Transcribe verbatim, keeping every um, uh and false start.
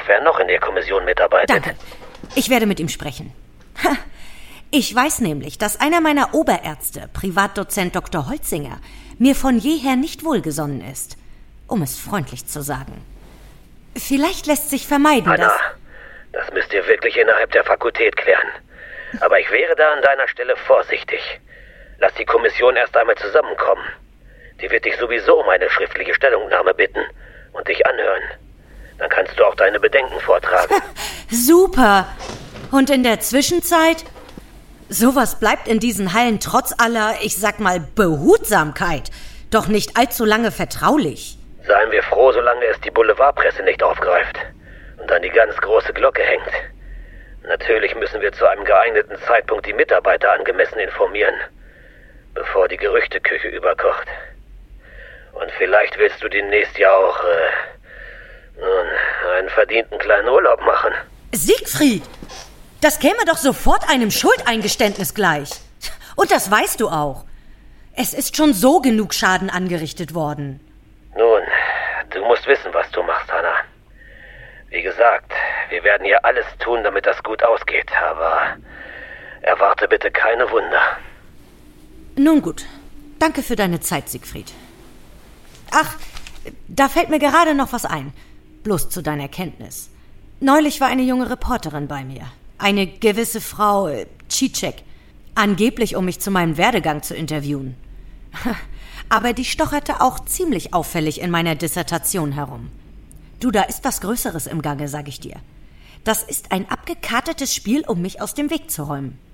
wer noch in der Kommission mitarbeitet. Danke. Ich werde mit ihm sprechen. Ich weiß nämlich, dass einer meiner Oberärzte, Privatdozent Doktor Holzinger, mir von jeher nicht wohlgesonnen ist, um es freundlich zu sagen. Vielleicht lässt sich vermeiden, Anna, dass... das müsst ihr wirklich innerhalb der Fakultät klären. Aber ich wäre da an deiner Stelle vorsichtig. Lass die Kommission erst einmal zusammenkommen. Die wird dich sowieso um eine schriftliche Stellungnahme bitten und dich anhören. Dann kannst du auch deine Bedenken vortragen. Super! Und in der Zwischenzeit? Sowas bleibt in diesen Hallen trotz aller, ich sag mal, Behutsamkeit doch nicht allzu lange vertraulich. Seien wir froh, solange es die Boulevardpresse nicht aufgreift und an die ganz große Glocke hängt. Natürlich müssen wir zu einem geeigneten Zeitpunkt die Mitarbeiter angemessen informieren, bevor die Gerüchteküche überkocht. Und vielleicht willst du demnächst ja auch, äh, nun, einen verdienten kleinen Urlaub machen. Siegfried, das käme doch sofort einem Schuldeingeständnis gleich. Und das weißt du auch. Es ist schon so genug Schaden angerichtet worden. Nun, du musst wissen, was du machst, Hanna. Wie gesagt, wir werden hier alles tun, damit das gut ausgeht, aber erwarte bitte keine Wunder. Nun gut, danke für deine Zeit, Siegfried. Ach, da fällt mir gerade noch was ein. Bloß zu deiner Kenntnis. Neulich war eine junge Reporterin bei mir. Eine gewisse Frau äh, Cicek. Angeblich, um mich zu meinem Werdegang zu interviewen. Aber die stocherte auch ziemlich auffällig in meiner Dissertation herum. Du, da ist was Größeres im Gange, sag ich dir. Das ist ein abgekartetes Spiel, um mich aus dem Weg zu räumen.